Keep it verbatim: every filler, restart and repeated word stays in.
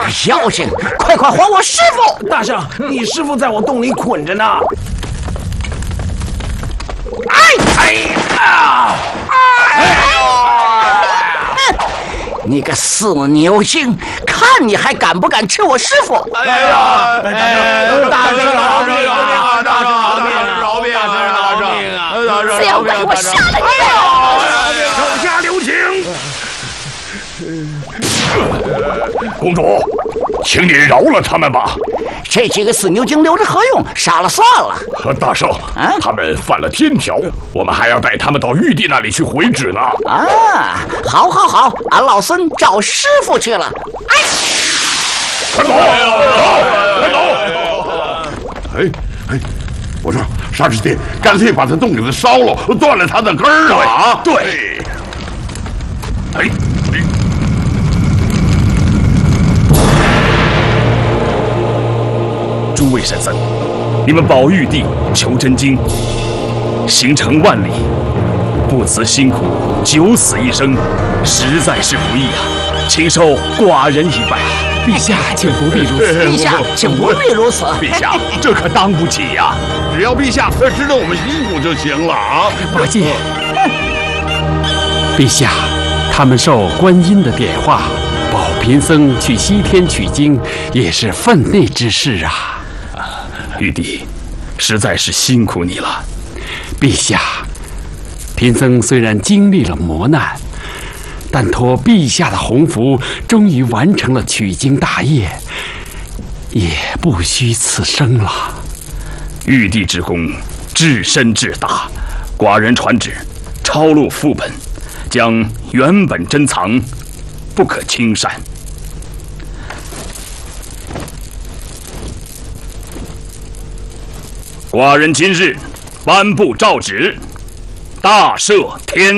妖精，快快还我师傅！ 大圣，你师傅在我洞里捆着呢。 哎哎呀！哎呦！你个死牛精，看你还敢不敢吃我师傅！ 哎呀！大圣饶命啊！大圣饶命！饶命啊！饶命啊！ 死妖怪，我杀了你！ 手下留情。公主，请你饶了他们吧。 这几个死牛精留着何用？杀了算了。 和大圣， 啊， 他们犯了天条，我们还要带他们到玉帝那里去回旨呢。 啊，好，好，好，俺老孙找师傅去了。哎， 快走！快走！哎哎，我说沙师弟，干脆把他洞给他烧了，断了他的根儿啊！对。哎哎。 诸位神僧，你们保玉帝求真经，行程万里，不辞辛苦，九死一生，实在是不易啊！请受寡人一拜。 陛下，请不必如此。 陛下，请不必如此。 陛下，这可当不起呀！只要陛下知道我们辛苦就行了啊！ 八戒，陛下，他们受观音的点化，保贫僧去西天取经，也是分内之事啊。 玉帝，实在是辛苦你了。 陛下，贫僧虽然经历了磨难，但托陛下的洪福，终于完成了取经大业，也不虚此生了。 玉帝之功至深至大，寡人传旨，抄录副本，将原本珍藏，不可轻删。寡人今日颁布诏旨，大赦天